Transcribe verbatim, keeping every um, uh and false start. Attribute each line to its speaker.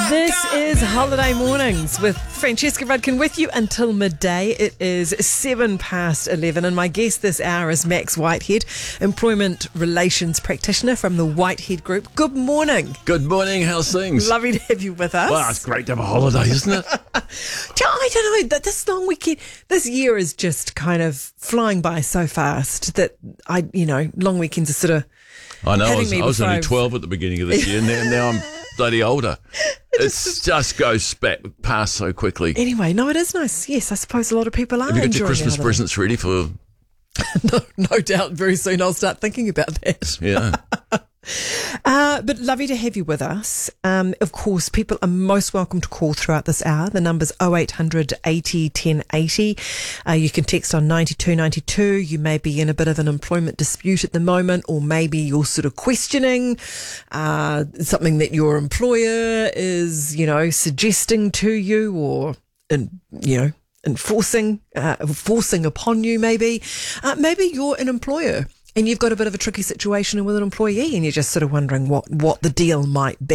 Speaker 1: This is Holiday Mornings with Francesca Rudkin with you until midday. It is seven past eleven and my guest this hour is Max Whitehead, Employment Relations Practitioner from the Whitehead Group. Good morning.
Speaker 2: Good morning, how's things?
Speaker 1: Lovely to have you with us.
Speaker 2: Well, it's great to have a holiday, isn't it?
Speaker 1: I don't know, that this long weekend, this year is just kind of flying by so fast that I, you know, long weekends are sort of
Speaker 2: I know, I was,
Speaker 1: me
Speaker 2: I was only
Speaker 1: before I've-
Speaker 2: twelve at the beginning of this year, and now, now I'm bloody older. It just goes back, past so quickly.
Speaker 1: Anyway, no, it is nice. Yes, I suppose a lot of people are
Speaker 2: Have you got
Speaker 1: enjoying
Speaker 2: your Christmas
Speaker 1: the holiday.
Speaker 2: presents ready for...
Speaker 1: no, no doubt very soon I'll start thinking about that.
Speaker 2: Yeah.
Speaker 1: Uh, but lovely to have you with us. Um, of course, people are most welcome to call throughout this hour. The number's oh eight hundred eighty ten eighty. Uh, you can text on ninety-two ninety-two. You may be in a bit of an employment dispute at the moment, or maybe you're sort of questioning uh, something that your employer is, you know, suggesting to you, or, in, you know, enforcing, uh, forcing upon you maybe. Uh, maybe you're an employer and you've got a bit of a tricky situation with an employee and you're just sort of wondering what, what the deal might be.